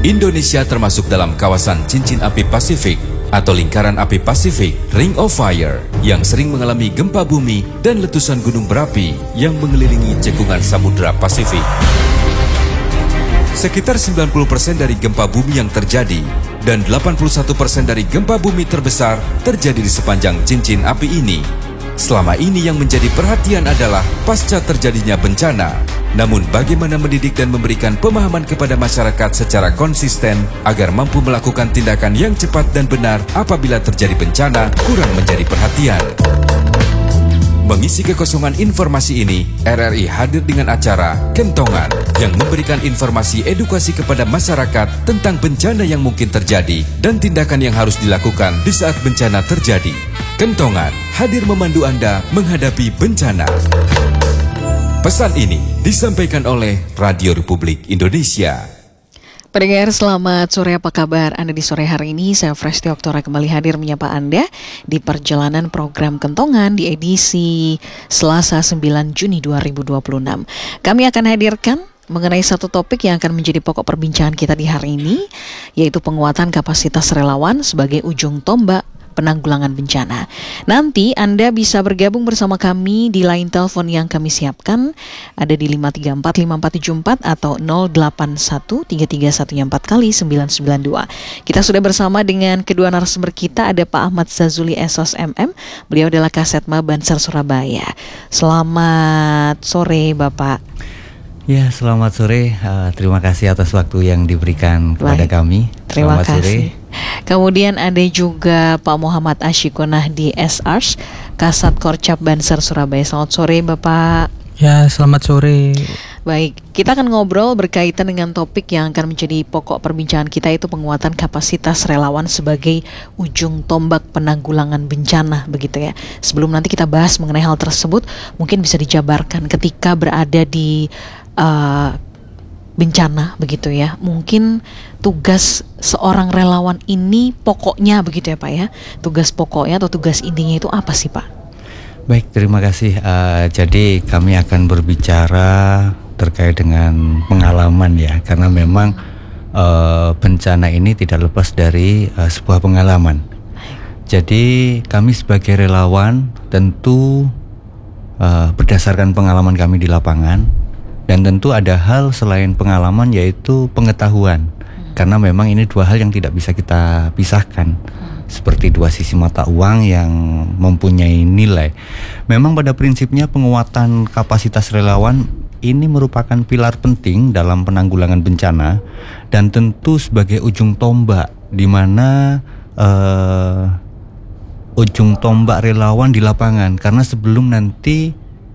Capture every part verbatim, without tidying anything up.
Indonesia termasuk dalam kawasan cincin api Pasifik atau lingkaran api Pasifik, Ring of Fire, yang sering mengalami gempa bumi dan letusan gunung berapi yang mengelilingi cekungan Samudra Pasifik. Sekitar sembilan puluh persen dari gempa bumi yang terjadi dan delapan puluh satu persen dari gempa bumi terbesar terjadi di sepanjang cincin api ini. Selama ini yang menjadi perhatian adalah pasca terjadinya bencana. Namun bagaimana mendidik dan memberikan pemahaman kepada masyarakat secara konsisten agar mampu melakukan tindakan yang cepat dan benar apabila terjadi bencana kurang menjadi perhatian. Mengisi kekosongan informasi ini, R R I hadir dengan acara Kentongan yang memberikan informasi edukasi kepada masyarakat tentang bencana yang mungkin terjadi dan tindakan yang harus dilakukan di saat bencana terjadi. Kentongan hadir memandu Anda menghadapi bencana. Pesan ini disampaikan oleh Radio Republik Indonesia. Pendengar, selamat sore, apa kabar Anda di sore hari ini? Saya Fresti Oktora kembali hadir menyapa Anda di perjalanan program Kentongan di edisi Selasa sembilan Juni dua ribu dua puluh enam. Kami akan hadirkan mengenai satu topik yang akan menjadi pokok perbincangan kita di hari ini, yaitu penguatan kapasitas relawan sebagai ujung tombak penanggulangan bencana. Nanti Anda bisa bergabung bersama kami di line telepon yang kami siapkan, ada di lima tiga empat lima empat tujuh empat atau nol delapan satu tiga tiga satu empat kali sembilan sembilan dua. Kita sudah bersama dengan kedua narasumber kita, ada Pak Ahmad Zazuli S O S M M. Beliau adalah Kasetma Banser Surabaya. Selamat sore Bapak. Ya, selamat sore. Uh, terima kasih atas waktu yang diberikan kepada Baik. kami. Terima selamat kasih. Sore. Kemudian ada juga Pak Muhammad Ashikonah di S Ars, Kasat Korcap Banser Surabaya. Selamat sore Bapak. Ya, selamat sore. Baik, kita akan ngobrol berkaitan dengan topik yang akan menjadi pokok perbincangan kita, yaitu penguatan kapasitas relawan sebagai ujung tombak penanggulangan bencana, begitu ya. Sebelum nanti kita bahas mengenai hal tersebut, mungkin bisa dijabarkan ketika berada di uh, bencana, begitu ya. Mungkin tugas seorang relawan ini pokoknya, begitu ya Pak ya. Tugas pokoknya atau tugas intinya itu apa sih Pak? Baik, terima kasih. Uh, jadi kami akan berbicara terkait dengan pengalaman ya, karena memang uh, bencana ini tidak lepas dari uh, sebuah pengalaman. Jadi kami sebagai relawan tentu uh, berdasarkan pengalaman kami di lapangan, dan tentu ada hal selain pengalaman yaitu pengetahuan, hmm. karena memang ini dua hal yang tidak bisa kita pisahkan. Seperti dua sisi mata uang yang mempunyai nilai. Memang pada prinsipnya penguatan kapasitas relawan ini merupakan pilar penting dalam penanggulangan bencana, dan tentu sebagai ujung tombak di mana uh, ujung tombak relawan di lapangan, karena sebelum nanti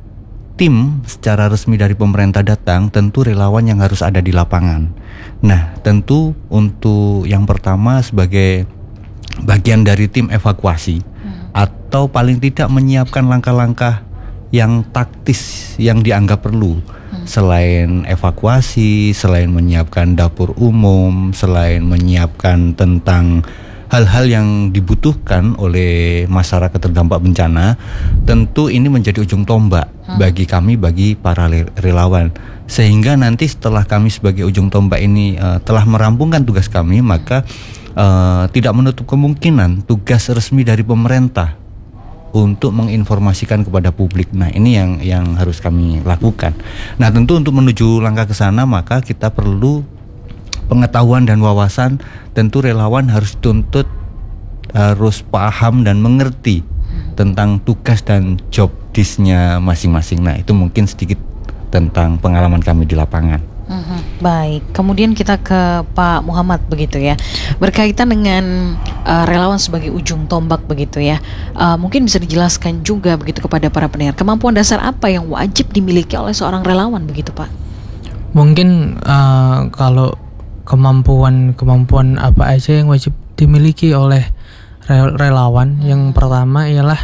tim secara resmi dari pemerintah datang, tentu relawan yang harus ada di lapangan. Nah, tentu untuk yang pertama sebagai bagian dari tim evakuasi, hmm. atau paling tidak menyiapkan langkah-langkah yang taktis yang dianggap perlu, hmm. selain evakuasi, selain menyiapkan dapur umum, selain menyiapkan tentang hal-hal yang dibutuhkan oleh masyarakat terdampak bencana. Tentu ini menjadi ujung tombak hmm. bagi kami, bagi para relawan, sehingga nanti setelah kami sebagai ujung tombak ini uh, telah merampungkan tugas kami, maka Uh, tidak menutup kemungkinan tugas resmi dari pemerintah untuk menginformasikan kepada publik. Nah, ini yang yang harus kami lakukan. Nah, tentu untuk menuju langkah ke sana, maka kita perlu pengetahuan dan wawasan. Tentu relawan harus tuntut, harus paham dan mengerti tentang tugas dan job desk-nya masing-masing. Nah, itu mungkin sedikit tentang pengalaman kami di lapangan. Hmm, baik, kemudian kita ke Pak Muhammad begitu ya, berkaitan dengan uh, relawan sebagai ujung tombak begitu ya, uh, mungkin bisa dijelaskan juga begitu kepada para pendengar, kemampuan dasar apa yang wajib dimiliki oleh seorang relawan begitu Pak? Mungkin uh, kalau kemampuan-kemampuan apa aja yang wajib dimiliki oleh relawan, hmm. yang pertama ialah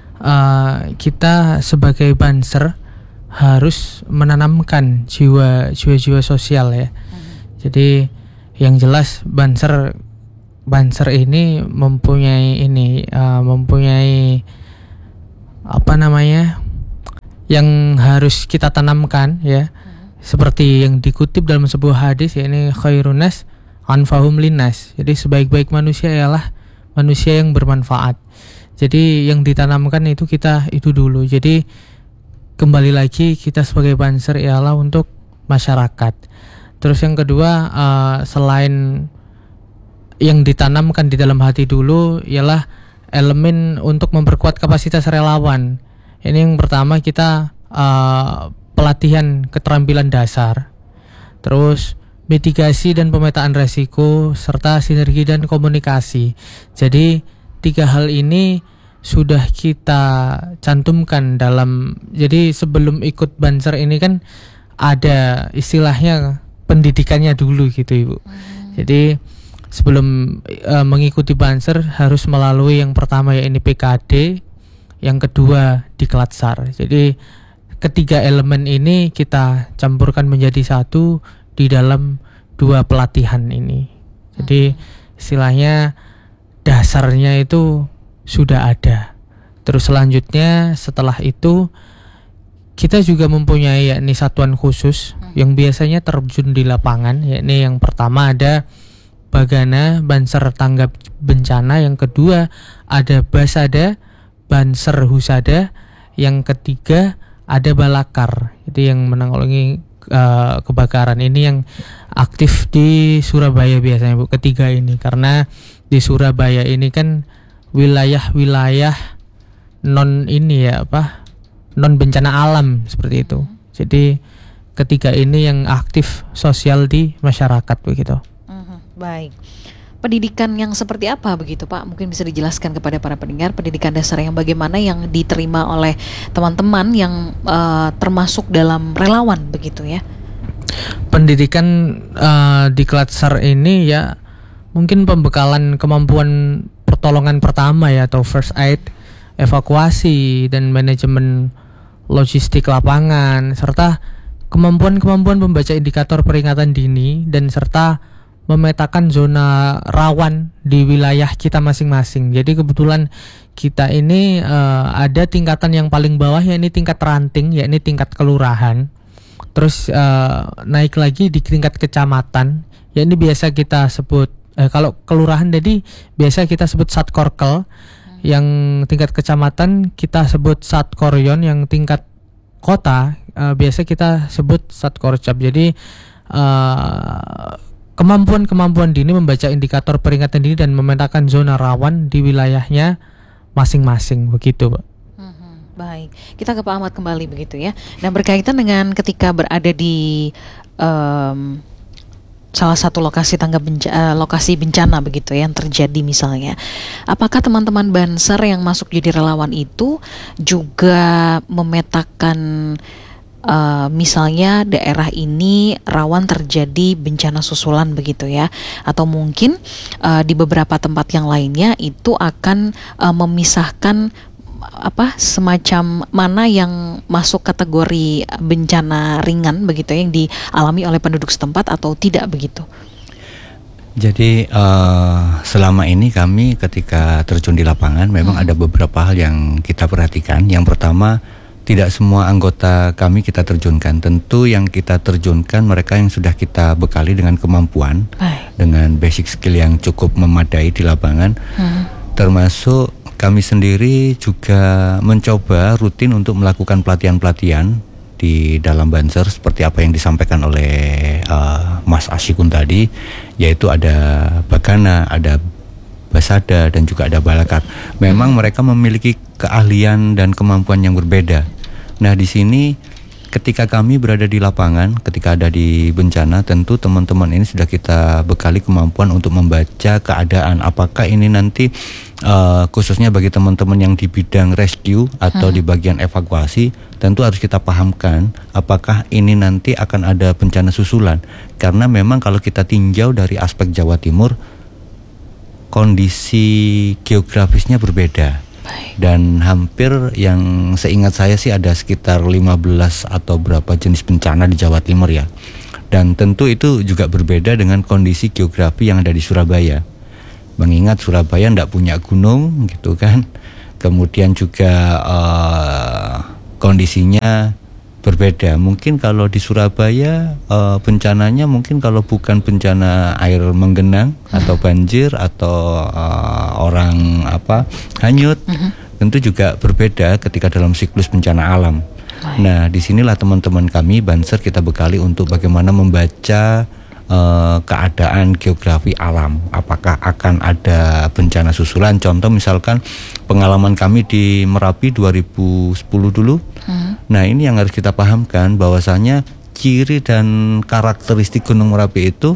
uh, kita sebagai banser harus menanamkan jiwa jiwa-jiwa sosial ya. Hmm. Jadi yang jelas banser banser ini mempunyai ini uh, mempunyai apa namanya yang harus kita tanamkan ya. Hmm. Seperti yang dikutip dalam sebuah hadis, yakni khairun nas anfahum linnas. Jadi sebaik-baik manusia ialah manusia yang bermanfaat. Jadi yang ditanamkan itu kita itu dulu. Jadi kembali lagi kita sebagai Banser ialah untuk masyarakat. Terus yang kedua, uh, selain yang ditanamkan di dalam hati dulu ialah elemen untuk memperkuat kapasitas relawan. Ini yang pertama kita uh, pelatihan keterampilan dasar, terus mitigasi dan pemetaan resiko, serta sinergi dan komunikasi. Jadi tiga hal ini sudah kita cantumkan dalam, jadi sebelum ikut Banser ini kan ada istilahnya pendidikannya dulu gitu Ibu. Hmm. Jadi sebelum uh, mengikuti Banser harus melalui yang pertama ya ini P K D, yang kedua Diklatsar. Jadi ketiga elemen ini kita campurkan menjadi satu di dalam dua pelatihan ini. Jadi istilahnya dasarnya itu sudah ada. Terus selanjutnya setelah itu kita juga mempunyai yakni satuan khusus yang biasanya terjun di lapangan. Yakni yang pertama ada Bagana Banser Tanggap Bencana, yang kedua ada Basada Banser Husada, yang ketiga ada Balakar, itu yang menanggulangi uh, kebakaran. Ini yang aktif di Surabaya biasanya Bu, ketiga ini, karena di Surabaya ini kan wilayah-wilayah non ini ya apa non bencana alam seperti itu. Jadi ketiga ini yang aktif sosial di masyarakat begitu. Baik, pendidikan yang seperti apa begitu Pak? Mungkin bisa dijelaskan kepada para pendengar pendidikan dasar yang bagaimana yang diterima oleh teman-teman yang uh, termasuk dalam relawan begitu ya? Pendidikan uh, di Klatsar ini ya mungkin pembekalan kemampuan pertolongan pertama ya atau first aid, evakuasi dan manajemen logistik lapangan, serta kemampuan-kemampuan membaca indikator peringatan dini dan serta memetakan zona rawan di wilayah kita masing-masing. Jadi kebetulan kita ini uh, ada tingkatan yang paling bawah, yakni tingkat ranting, yakni tingkat kelurahan. Terus uh, naik lagi di tingkat kecamatan, yakni biasa kita sebut eh, kalau kelurahan jadi biasa kita sebut Satkorkel. Hmm. Yang tingkat kecamatan kita sebut Satkoryon, yang tingkat kota uh, biasa kita sebut Satkorcap. Jadi uh, kemampuan-kemampuan dini membaca indikator peringatan dini dan memetakan zona rawan di wilayahnya masing-masing begitu, Pak. Hmm, baik, kita ke Pak Ahmad kembali begitu ya. Dan berkaitan dengan ketika berada di um, salah satu lokasi tanggap bencana, lokasi bencana begitu ya, yang terjadi misalnya, apakah teman-teman Banser yang masuk jadi relawan itu juga memetakan Uh, misalnya daerah ini rawan terjadi bencana susulan begitu ya, atau mungkin uh, di beberapa tempat yang lainnya itu akan uh, memisahkan apa semacam mana yang masuk kategori bencana ringan begitu ya, yang dialami oleh penduduk setempat atau tidak begitu. Jadi uh, selama ini kami ketika terjun di lapangan memang hmm. ada beberapa hal yang kita perhatikan. Yang pertama, tidak semua anggota kami kita terjunkan. Tentu yang kita terjunkan mereka yang sudah kita bekali dengan kemampuan, Baik. dengan basic skill yang cukup memadai di lapangan. Hmm. Termasuk kami sendiri juga mencoba rutin untuk melakukan pelatihan-pelatihan di dalam Banser seperti apa yang disampaikan oleh uh, Mas Asyikun tadi, yaitu ada Bagana, ada Basada dan juga ada Balakar. Memang mereka memiliki keahlian dan kemampuan yang berbeda. Nah, di sini ketika kami berada di lapangan, ketika ada di bencana, tentu teman-teman ini sudah kita bekali kemampuan untuk membaca keadaan. Apakah ini nanti uh, khususnya bagi teman-teman yang di bidang rescue atau hmm. di bagian evakuasi, tentu harus kita pahamkan apakah ini nanti akan ada bencana susulan. Karena memang kalau kita tinjau dari aspek Jawa Timur, kondisi geografisnya berbeda. Dan hampir yang seingat saya sih ada sekitar lima belas atau berapa jenis bencana di Jawa Timur ya. Dan tentu itu juga berbeda dengan kondisi geografi yang ada di Surabaya. Mengingat Surabaya tidak punya gunung gitu kan. Kemudian juga uh, kondisinya berbeda. Mungkin kalau di Surabaya uh, bencananya mungkin kalau bukan bencana air menggenang atau banjir atau uh, orang apa hanyut, uh-huh. tentu juga berbeda ketika dalam siklus bencana alam. Baik. Nah, disinilah teman-teman kami Banser kita bekali untuk bagaimana membaca uh, keadaan geografi alam. Apakah akan ada bencana susulan? Contoh misalkan pengalaman kami di Merapi dua ribu sepuluh dulu. Hmm. Nah, ini yang harus kita pahamkan bahwasanya ciri dan karakteristik Gunung Merapi itu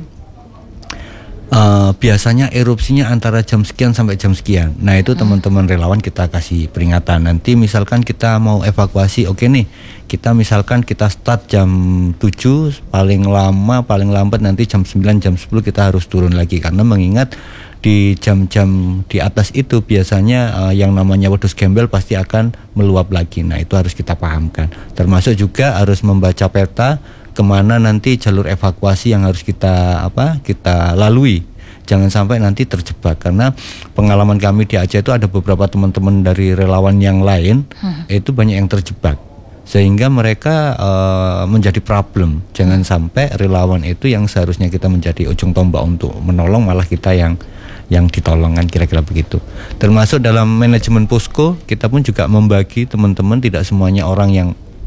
uh, biasanya erupsinya antara jam sekian sampai jam sekian. Nah, itu hmm. teman-teman relawan kita kasih peringatan. Nanti misalkan kita mau evakuasi, oke nih, kita misalkan kita start jam tujuh, paling lama paling lambat nanti jam sembilan, jam sepuluh kita harus turun lagi, karena mengingat di jam-jam di atas itu biasanya uh, yang namanya wedus gembel pasti akan meluap lagi. Nah, itu harus kita pahamkan. Termasuk juga harus membaca peta kemana nanti jalur evakuasi yang harus kita apa kita lalui. Jangan sampai nanti terjebak, karena pengalaman kami di Aceh itu ada beberapa teman-teman dari relawan yang lain hmm. itu banyak yang terjebak, sehingga mereka uh, menjadi problem. Jangan sampai relawan itu yang seharusnya kita menjadi ujung tombak untuk menolong, malah kita yang yang ditolongkan, kira-kira begitu. Termasuk dalam manajemen posko, kita pun juga membagi teman-teman, tidak semuanya orang yang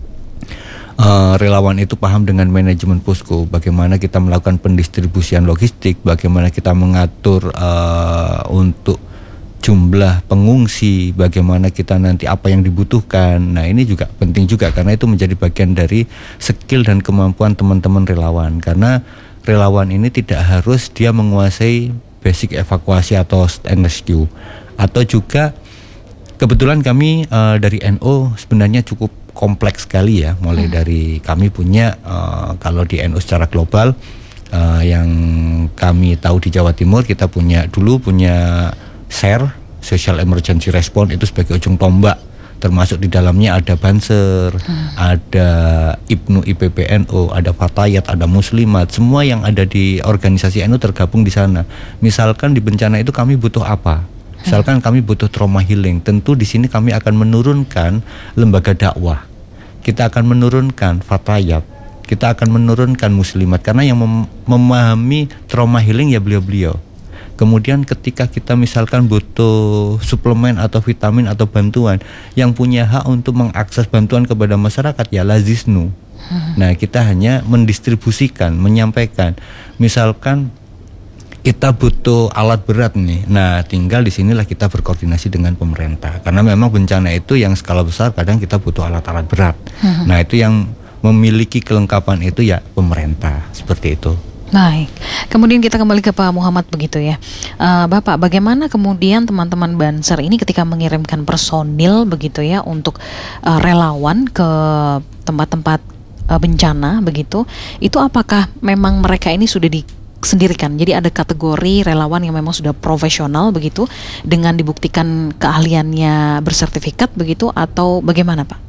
uh, relawan itu paham dengan manajemen posko. Bagaimana kita melakukan pendistribusian logistik, bagaimana kita mengatur uh, untuk jumlah pengungsi, bagaimana kita nanti apa yang dibutuhkan. Nah, ini juga penting juga, karena itu menjadi bagian dari skill dan kemampuan teman-teman relawan. Karena relawan ini tidak harus dia menguasai basic evakuasi atau stand and rescue, atau juga kebetulan kami uh, dari N O sebenarnya cukup kompleks sekali ya, mulai hmm. dari kami punya uh, kalau di N O secara global uh, yang kami tahu di Jawa Timur, kita punya dulu punya S E R, Social Emergency Response, itu sebagai ujung tombak, termasuk di dalamnya ada Banser, hmm. ada I P N U I P B N O, ada Fatayat, ada Muslimat, semua yang ada di organisasi N U tergabung di sana. Misalkan di bencana itu kami butuh apa? Misalkan kami butuh trauma healing, tentu di sini kami akan menurunkan lembaga dakwah, kita akan menurunkan Fatayat, kita akan menurunkan Muslimat, karena yang mem- memahami trauma healing ya beliau-beliau. Kemudian ketika kita misalkan butuh suplemen atau vitamin atau bantuan, yang punya hak untuk mengakses bantuan kepada masyarakat ya Lazisnu. Nah, kita hanya mendistribusikan, menyampaikan. Misalkan kita butuh alat berat nih. Nah, tinggal di sinilah kita berkoordinasi dengan pemerintah. Karena memang bencana itu yang skala besar, kadang kita butuh alat-alat berat. Nah, itu yang memiliki kelengkapan itu ya pemerintah, seperti itu. Baik, kemudian kita kembali ke Pak Muhammad begitu ya, uh, Bapak, bagaimana kemudian teman-teman Banser ini ketika mengirimkan personil begitu ya untuk uh, relawan ke tempat-tempat uh, bencana begitu, itu apakah memang mereka ini sudah disendirikan? Jadi ada kategori relawan yang memang sudah profesional begitu dengan dibuktikan keahliannya bersertifikat begitu, atau bagaimana Pak?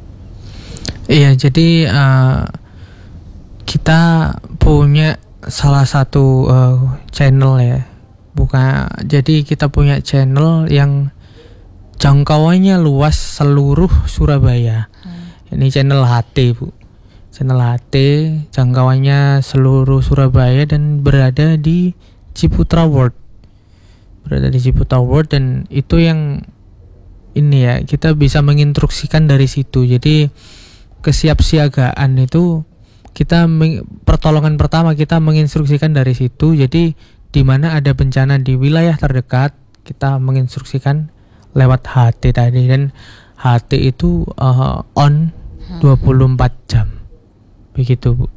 Iya, jadi uh, kita punya salah satu uh, channel ya, bukan, jadi kita punya channel yang jangkauannya luas seluruh Surabaya. hmm. Ini channel H T Bu, channel H T jangkauannya seluruh Surabaya dan berada di Ciputra World, berada di Ciputra World, dan itu yang ini ya, kita bisa menginstruksikan dari situ. Jadi kesiapsiagaan itu kita meng, pertolongan pertama kita menginstruksikan dari situ. Jadi di mana ada bencana di wilayah terdekat, kita menginstruksikan lewat H T tadi, dan H T itu uh, on dua puluh empat jam. Begitu Bu.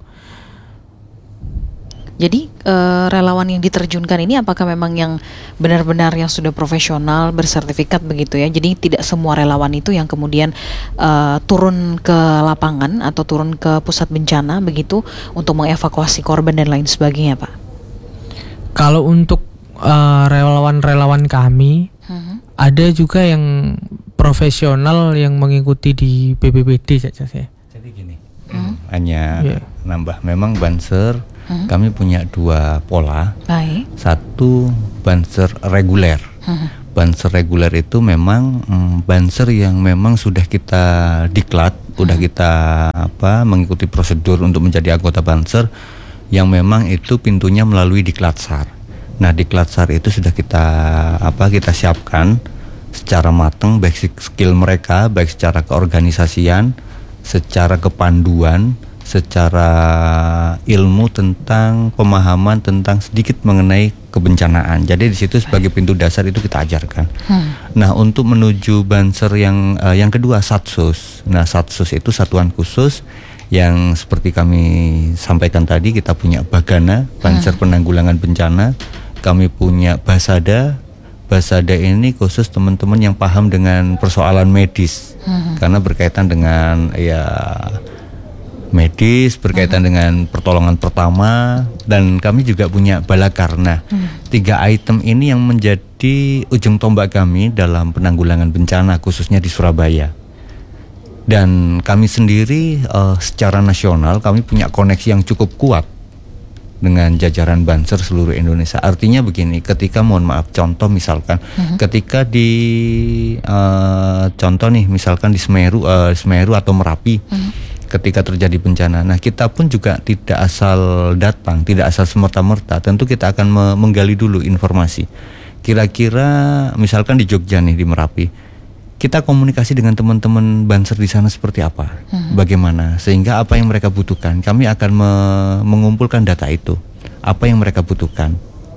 Jadi uh, relawan yang diterjunkan ini apakah memang yang benar-benar yang sudah profesional bersertifikat begitu ya? Jadi tidak semua relawan itu yang kemudian uh, turun ke lapangan atau turun ke pusat bencana begitu untuk mengevakuasi korban dan lain sebagainya, Pak? Kalau untuk uh, relawan-relawan kami, uh-huh. ada juga yang profesional yang mengikuti di B B B D saja saya. Jadi gini, uh-huh. hanya yeah. nambah, memang Banser Hmm. kami punya dua pola. Baik. Satu Banser reguler. Hmm. Banser reguler itu memang mm, Banser yang memang sudah kita diklat udah kita apa mengikuti prosedur untuk menjadi anggota Banser yang memang itu pintunya melalui Diklatsar. Nah, Diklatsar itu sudah kita apa kita siapkan secara matang, baik skill mereka, baik secara keorganisasian, secara kepanduan, secara ilmu tentang pemahaman tentang sedikit mengenai kebencanaan. Jadi di situ sebagai pintu dasar itu kita ajarkan. Hmm. Nah, untuk menuju Banser yang uh, yang kedua Satsus. Nah, Satsus itu satuan khusus yang seperti kami sampaikan tadi, kita punya Bagana, Banser hmm. Penanggulangan Bencana. Kami punya Basada. Basada ini khusus teman-teman yang paham dengan persoalan medis. Hmm. Karena berkaitan dengan ya medis, berkaitan uh-huh. dengan pertolongan pertama, dan kami juga punya Balakar. Nah, hmm. tiga item ini yang menjadi ujung tombak kami dalam penanggulangan bencana khususnya di Surabaya. Dan kami sendiri uh, secara nasional kami punya koneksi yang cukup kuat dengan jajaran Banser seluruh Indonesia. Artinya begini, ketika mohon maaf contoh misalkan uh-huh. ketika di uh, contoh nih misalkan di Semeru uh, Semeru atau Merapi uh-huh. ketika terjadi bencana. Nah, kita pun juga tidak asal datang, tidak asal semerta-merta. Tentu kita akan me- menggali dulu informasi. Kira-kira misalkan di Jogja nih, di Merapi, kita komunikasi dengan teman-teman Banser di sana seperti apa? Hmm. Bagaimana? Sehingga apa yang mereka butuhkan, kami akan me- mengumpulkan data itu. Apa yang mereka butuhkan.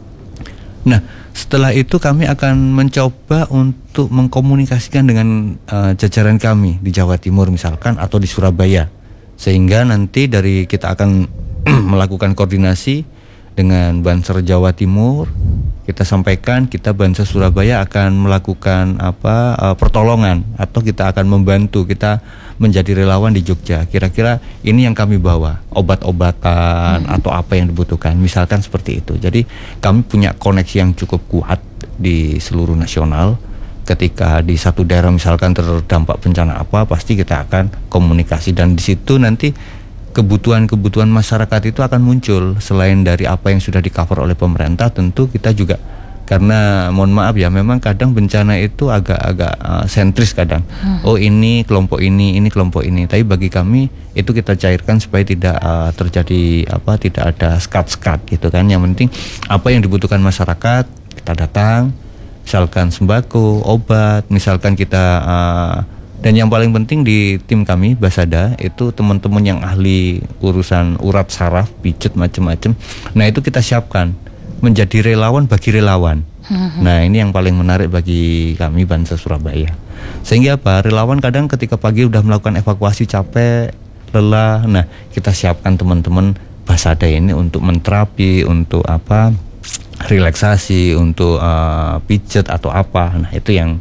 Nah, setelah itu kami akan mencoba untuk mengkomunikasikan dengan uh, jajaran kami di Jawa Timur misalkan atau di Surabaya. Sehingga nanti dari kita akan melakukan koordinasi dengan Banser Jawa Timur, kita sampaikan kita Banser Surabaya akan melakukan apa uh, pertolongan atau kita akan membantu, kita menjadi relawan di Jogja. Kira-kira ini yang kami bawa, obat-obatan hmm. atau apa yang dibutuhkan, misalkan seperti itu. Jadi kami punya koneksi yang cukup kuat di seluruh nasional. Ketika di satu daerah misalkan terdampak bencana apa, pasti kita akan komunikasi, dan di situ nanti kebutuhan-kebutuhan masyarakat itu akan muncul. Selain dari apa yang sudah di-cover oleh pemerintah, tentu kita juga, karena mohon maaf ya, memang kadang bencana itu agak-agak uh, sentris kadang. Hmm. Oh, ini kelompok ini, ini kelompok ini. Tapi bagi kami itu kita cairkan supaya tidak uh, terjadi apa, tidak ada skat-skat gitu kan. Yang penting apa yang dibutuhkan masyarakat kita datang. Misalkan sembako, obat, misalkan kita uh, dan yang paling penting di tim kami Basada itu teman-teman yang ahli urusan urat saraf, pijet macam-macam. Nah, itu kita siapkan menjadi relawan bagi relawan. Nah, ini yang paling menarik bagi kami Banser Surabaya. Sehingga apa? Relawan kadang ketika pagi udah melakukan evakuasi capek, lelah. Nah, kita siapkan teman-teman Basada ini untuk menterapi, untuk apa? Relaksasi, untuk uh, pijet atau apa. Nah, itu yang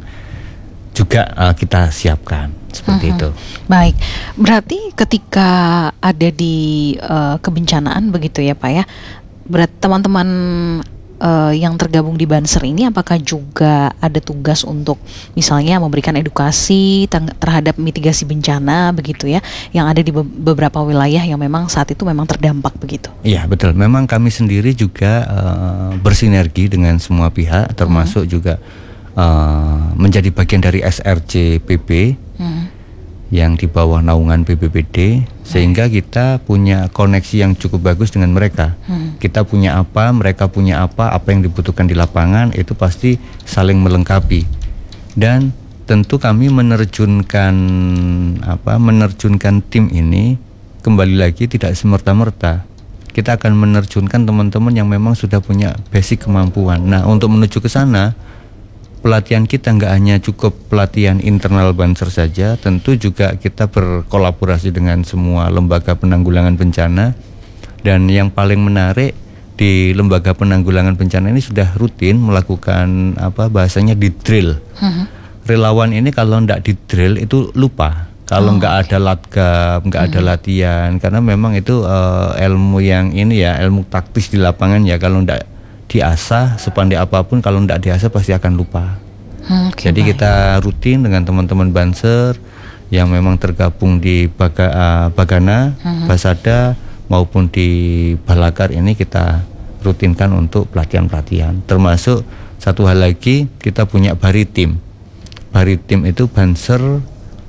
juga uh, kita siapkan seperti uh-huh. itu. Baik, berarti ketika ada di uh, kebencanaan begitu ya Pak ya, berarti teman-teman uh, yang tergabung di Banser ini apakah juga ada tugas untuk misalnya memberikan edukasi tang- terhadap mitigasi bencana begitu ya, yang ada di be- beberapa wilayah yang memang saat itu memang terdampak begitu? Iya betul, memang kami sendiri juga uh, bersinergi dengan semua pihak, termasuk uh-huh. juga uh, menjadi bagian dari S R C P B uh-huh. yang di bawah naungan B P B D, sehingga kita punya koneksi yang cukup bagus dengan mereka. Hmm. Kita punya apa, mereka punya apa, apa yang dibutuhkan di lapangan itu pasti saling melengkapi. Dan tentu kami menerjunkan apa, menerjunkan tim ini kembali lagi tidak semerta-merta. Kita akan menerjunkan teman-teman yang memang sudah punya basic kemampuan. Nah, untuk menuju ke sana, pelatihan kita nggak hanya cukup pelatihan internal Banser saja, tentu juga kita berkolaborasi dengan semua lembaga penanggulangan bencana. Dan yang paling menarik, di lembaga penanggulangan bencana ini sudah rutin melakukan apa bahasanya di drill. Uh-huh. Relawan ini kalau nggak di drill itu lupa. Kalau nggak oh. ada latgab, nggak uh-huh. ada latihan, karena memang itu uh, ilmu yang ini ya, ilmu taktis di lapangan ya. Kalau nggak diasah sepandai apapun, kalau tidak diasah pasti akan lupa. Hmm, okay, Jadi baik. Kita rutin dengan teman-teman Banser yang memang tergabung di Baga, uh, Bagana, hmm. Basada maupun di Balakar ini kita rutinkan untuk pelatihan-pelatihan. Termasuk satu hal lagi, kita punya Baritim. Baritim itu Banser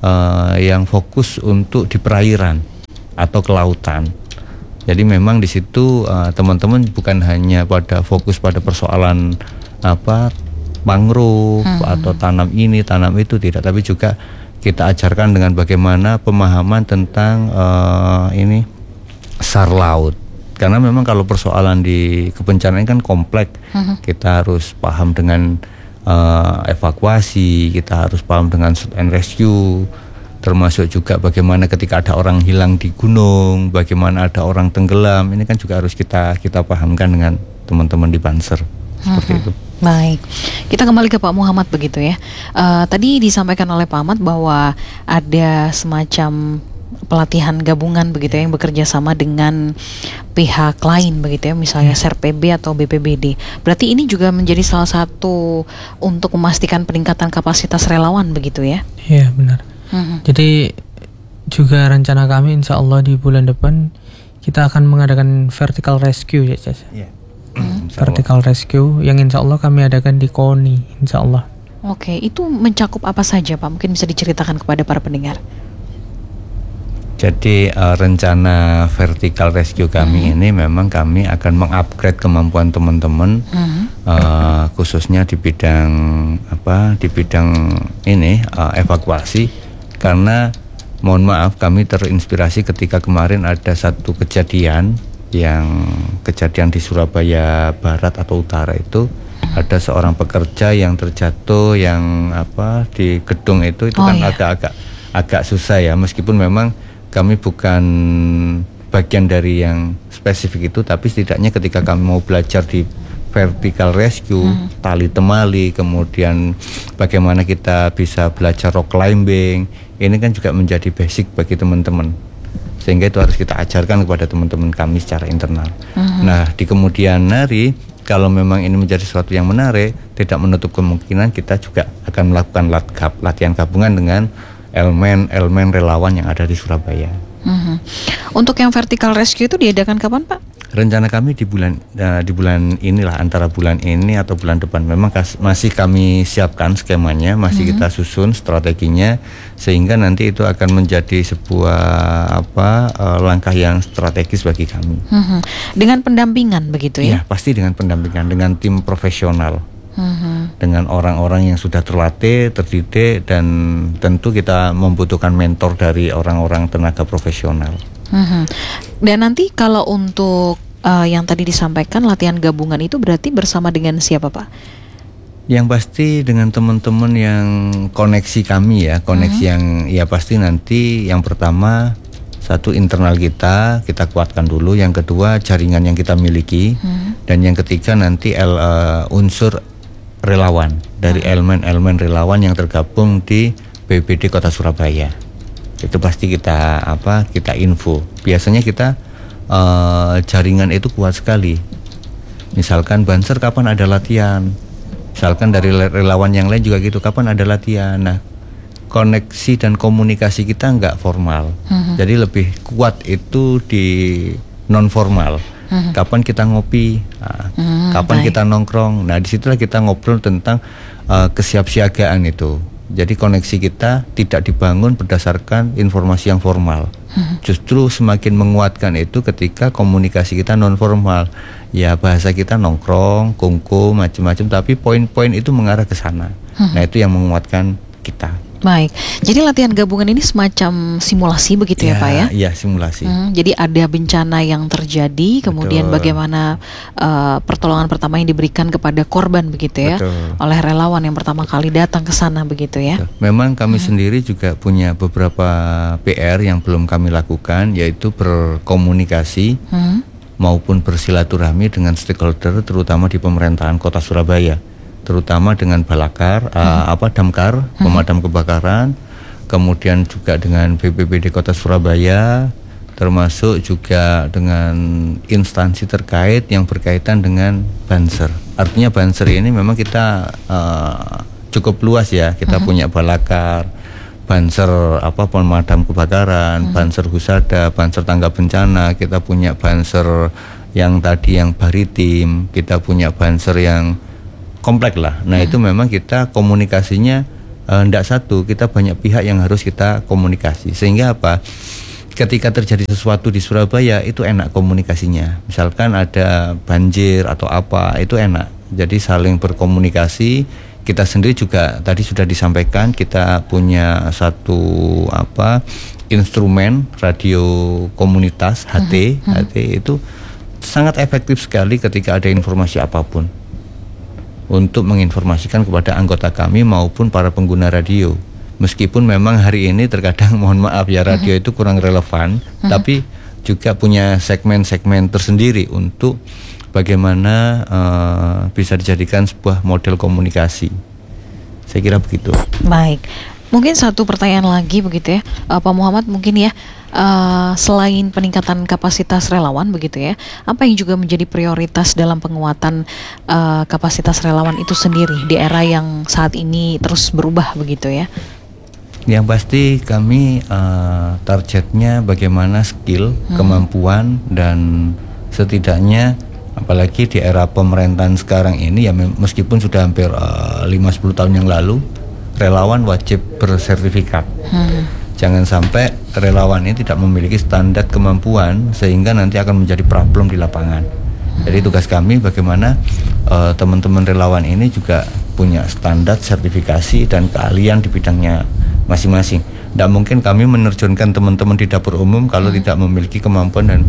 uh, yang fokus untuk di perairan atau kelautan. Jadi memang di situ uh, teman-teman bukan hanya pada fokus pada persoalan apa mangrove hmm. atau tanam ini tanam itu, tidak, tapi juga kita ajarkan dengan bagaimana pemahaman tentang uh, ini SAR laut. Karena memang kalau persoalan di kebencanaan kan kompleks, uh-huh. kita harus paham dengan uh, evakuasi, kita harus paham dengan search and rescue, termasuk juga bagaimana ketika ada orang hilang di gunung, bagaimana ada orang tenggelam, ini kan juga harus kita kita pahamkan dengan teman-teman di Banser, seperti uh-huh. itu. Baik, kita kembali ke Pak Muhammad begitu ya. Uh, tadi disampaikan oleh Pak Ahmad bahwa ada semacam pelatihan gabungan begitu ya, yang bekerja sama dengan pihak lain begitu ya, misalnya S R P B atau B P B D. Berarti ini juga menjadi salah satu untuk memastikan peningkatan kapasitas relawan begitu ya? Iya benar. Uh-huh. Jadi juga rencana kami insya Allah di bulan depan kita akan mengadakan vertical rescue ya Cez. Yeah. Hmm. Vertical rescue yang insya Allah kami adakan di Koni, insya Allah. Oke, itu mencakup apa saja Pak? Mungkin bisa diceritakan kepada para pendengar. Jadi uh, rencana vertical rescue kami hmm. ini memang kami akan mengupgrade kemampuan teman-teman, hmm. uh, khususnya di bidang apa? Di bidang ini uh, evakuasi. Karena mohon maaf kami terinspirasi ketika kemarin ada satu kejadian yang kejadian di Surabaya Barat atau Utara itu, ada seorang pekerja yang terjatuh yang apa di gedung itu itu oh, kan iya. agak-agak agak susah ya, meskipun memang kami bukan bagian dari yang spesifik itu, tapi setidaknya ketika kami mau belajar di vertical rescue, hmm. tali temali, kemudian bagaimana kita bisa belajar rock climbing, ini kan juga menjadi basic bagi teman-teman. Sehingga itu harus kita ajarkan kepada teman-teman kami secara internal. Uh-huh. Nah, di kemudian hari, kalau memang ini menjadi sesuatu yang menarik, tidak menutup kemungkinan kita juga akan melakukan latihan gabungan dengan elemen-elemen relawan yang ada di Surabaya. Uh-huh. Untuk yang vertical rescue itu diadakan kapan Pak? Rencana kami di bulan uh, di bulan inilah, antara bulan ini atau bulan depan. Memang kas, masih kami siapkan skemanya, masih mm-hmm. kita susun strateginya, sehingga nanti itu akan menjadi sebuah apa uh, langkah yang strategis bagi kami. Mm-hmm. Dengan pendampingan begitu ya? Ya, pasti dengan pendampingan, dengan tim profesional, mm-hmm. dengan orang-orang yang sudah terlatih, terdidik, dan tentu kita membutuhkan mentor dari orang-orang tenaga profesional. Mm-hmm. Dan nanti kalau untuk uh, yang tadi disampaikan latihan gabungan itu berarti bersama dengan siapa Pak? Yang pasti dengan teman-teman yang koneksi kami ya, koneksi mm-hmm. yang ya pasti nanti yang pertama satu internal kita, kita kuatkan dulu, yang kedua jaringan yang kita miliki, mm-hmm. dan yang ketiga nanti el, uh, unsur relawan dari mm-hmm. elemen-elemen relawan yang tergabung di B P B D Kota Surabaya. Itu pasti kita apa kita info. Biasanya kita uh, jaringan itu kuat sekali. Misalkan Banser kapan ada latihan, misalkan dari relawan yang lain juga gitu, kapan ada latihan. Nah, koneksi dan komunikasi kita nggak formal, uh-huh. jadi lebih kuat itu di non formal. Uh-huh. Kapan kita ngopi, nah, uh-huh, kapan baik. kita nongkrong. Nah, disitulah kita ngobrol tentang uh, kesiapsiagaan itu. Jadi koneksi kita tidak dibangun berdasarkan informasi yang formal. Hmm. Justru semakin menguatkan itu ketika komunikasi kita non formal. Ya bahasa kita nongkrong, kungku, macam-macam, tapi poin-poin itu mengarah ke sana. Hmm. Nah itu yang menguatkan kita. Baik, jadi latihan gabungan ini semacam simulasi begitu ya, ya Pak ya? Iya, simulasi. Hmm, jadi ada bencana yang terjadi, kemudian Betul. bagaimana uh, pertolongan pertama yang diberikan kepada korban begitu ya, Betul. oleh relawan yang pertama kali datang ke sana begitu ya? Betul. Memang kami hmm. sendiri juga punya beberapa P R yang belum kami lakukan, yaitu berkomunikasi hmm. maupun bersilaturahmi dengan stakeholder, terutama di pemerintahan Kota Surabaya. Terutama dengan Balakar, hmm. uh, apa Damkar, hmm. pemadam kebakaran, kemudian juga dengan B P B D Kota Surabaya, termasuk juga dengan instansi terkait yang berkaitan dengan Banser. Artinya Banser ini memang kita uh, cukup luas ya, kita hmm. punya Balakar, Banser apa pemadam kebakaran, hmm. Banser Husada, Banser tangga bencana, kita punya Banser yang tadi yang Baritim, kita punya Banser yang kompleks lah. Nah hmm. itu memang kita komunikasinya Tidak satu, kita banyak pihak yang harus kita komunikasi. Sehingga apa? Ketika terjadi sesuatu di Surabaya itu enak komunikasinya. Misalkan ada banjir atau apa, itu enak. Jadi saling berkomunikasi. Kita sendiri juga tadi sudah disampaikan, kita punya satu apa instrumen radio komunitas H T. Uh-huh. H T itu sangat efektif sekali ketika ada informasi apapun untuk menginformasikan kepada anggota kami maupun para pengguna radio. Meskipun memang hari ini terkadang mohon maaf ya radio uh-huh. itu kurang relevan, uh-huh. tapi juga punya segmen-segmen tersendiri untuk bagaimana uh, bisa dijadikan sebuah model komunikasi. Saya kira begitu. Baik, mungkin satu pertanyaan lagi begitu ya, uh, Pak Muhammad, mungkin ya, uh, selain peningkatan kapasitas relawan begitu ya, apa yang juga menjadi prioritas dalam penguatan uh, kapasitas relawan itu sendiri di era yang saat ini terus berubah begitu ya? Yang pasti kami uh, targetnya bagaimana skill, hmm. kemampuan, dan setidaknya apalagi di era pemerintahan sekarang ini ya, meskipun sudah hampir uh, lima sampai sepuluh tahun yang lalu, relawan wajib bersertifikat. Hmm. Jangan sampai relawan ini tidak memiliki standar kemampuan sehingga nanti akan menjadi problem di lapangan. Hmm. Jadi tugas kami bagaimana uh, teman-teman relawan ini juga punya standar sertifikasi dan keahlian di bidangnya masing-masing. Tidak mungkin kami menerjunkan teman-teman di dapur umum kalau hmm. tidak memiliki kemampuan dan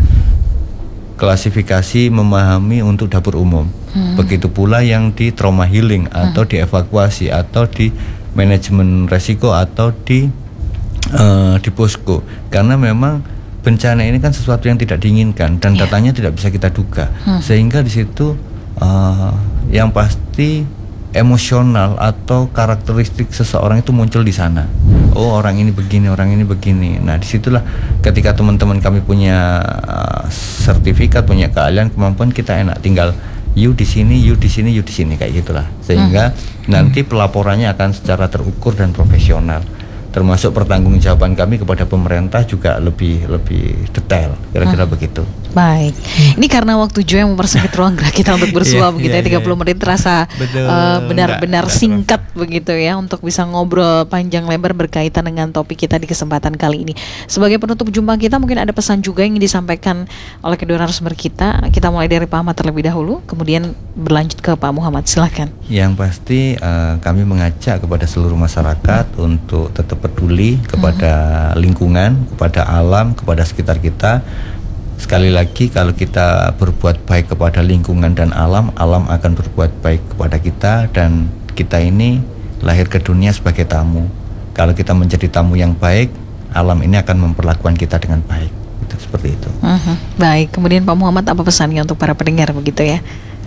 klasifikasi memahami untuk dapur umum. Hmm. Begitu pula yang di trauma healing atau hmm. di evakuasi atau di manajemen resiko atau di uh, di posko. Karena memang bencana ini kan sesuatu yang tidak diinginkan dan yeah. datanya tidak bisa kita duga. Hmm. Sehingga di situ uh, yang pasti emosional atau karakteristik seseorang itu muncul di sana. Oh, orang ini begini, orang ini begini. Nah, disitulah ketika teman-teman kami punya uh, sertifikat, punya keahlian, kemampuan, kita enak tinggal you di sini, you di sini, you di sini, kayak gitulah. Sehingga hmm. nanti pelaporannya akan secara terukur dan profesional. Termasuk pertanggungjawaban kami kepada pemerintah juga lebih lebih detail, kira-kira hmm. begitu. Baik, ini karena waktu Jo yang mempersempit ruang gerak kita untuk bersua begitu ya, tiga puluh menit terasa uh, benar-benar singkat begitu ya untuk bisa ngobrol panjang lebar berkaitan dengan topik kita di kesempatan kali ini. Sebagai penutup jumpa kita, mungkin ada pesan juga yang disampaikan oleh kedua narasumber kita. Kita mulai dari Pak Ahmad terlebih dahulu, kemudian berlanjut ke Pak Muhammad, silakan. Yang pasti uh, kami mengajak kepada seluruh masyarakat hmm. untuk tetap peduli kepada hmm. lingkungan, kepada alam, kepada sekitar kita. Sekali lagi, kalau kita berbuat baik kepada lingkungan dan alam, alam akan berbuat baik kepada kita, dan kita ini lahir ke dunia sebagai tamu. Kalau kita menjadi tamu yang baik, alam ini akan memperlakukan kita dengan baik. Itu seperti itu. Uh-huh. Baik, kemudian Pak Muhammad, apa pesannya untuk para pendengar begitu ya?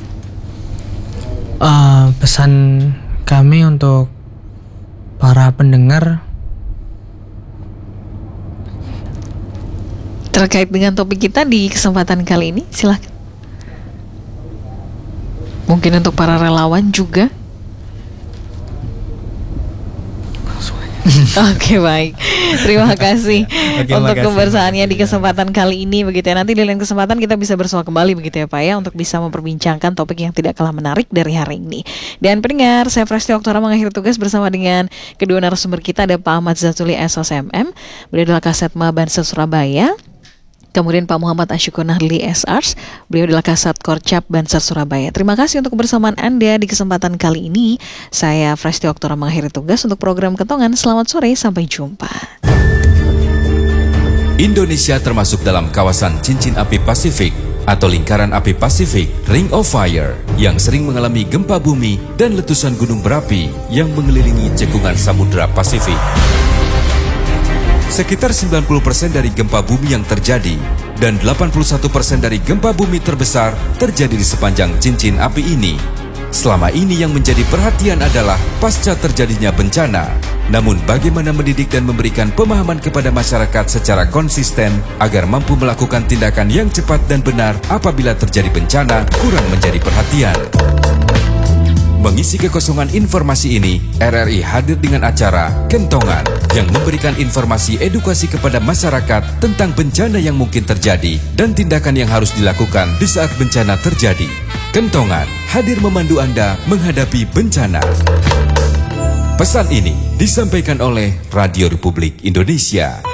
Uh, pesan kami untuk para pendengar terkait dengan topik kita di kesempatan kali ini, silakan. Mungkin untuk para relawan juga. Oke, baik. Terima kasih Oke, untuk makasih, kebersamaannya di kesempatan kali ini begitu ya. Nanti di lain kesempatan kita bisa bersua kembali begitu ya Pak ya, untuk bisa memperbincangkan topik yang tidak kalah menarik dari hari ini. Dan pendengar, saya Presti Oktora mengakhiri tugas bersama dengan kedua narasumber kita, ada Pak Ahmad Zathuli S O S M M, beliau adalah Kasatma Banser Surabaya. Kemudian Pak Muhammad Asyukur Nahli S Ars, beliau adalah Kasat Korcap Banser Surabaya. Terima kasih untuk kebersamaan Anda di kesempatan kali ini. Saya Presti Oktora mengakhiri tugas untuk program Kentongan. Selamat sore, sampai jumpa. Indonesia termasuk dalam kawasan cincin api Pasifik atau lingkaran api Pasifik, Ring of Fire, yang sering mengalami gempa bumi dan letusan gunung berapi yang mengelilingi cekungan Samudra Pasifik. Sekitar sembilan puluh persen dari gempa bumi yang terjadi dan delapan puluh satu persen dari gempa bumi terbesar terjadi di sepanjang cincin api ini. Selama ini yang menjadi perhatian adalah pasca terjadinya bencana. Namun bagaimana mendidik dan memberikan pemahaman kepada masyarakat secara konsisten agar mampu melakukan tindakan yang cepat dan benar apabila terjadi bencana kurang menjadi perhatian. Mengisi kekosongan informasi ini, R R I hadir dengan acara Kentongan yang memberikan informasi edukasi kepada masyarakat tentang bencana yang mungkin terjadi dan tindakan yang harus dilakukan di saat bencana terjadi. Kentongan hadir memandu Anda menghadapi bencana. Pesan ini disampaikan oleh Radio Republik Indonesia.